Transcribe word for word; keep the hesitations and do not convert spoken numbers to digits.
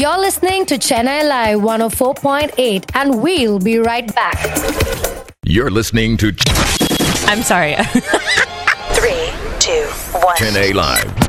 You're listening to Chennai Live one oh four point eight, and we'll be right back. You're listening to I'm sorry. Three, two, one. Chennai Live.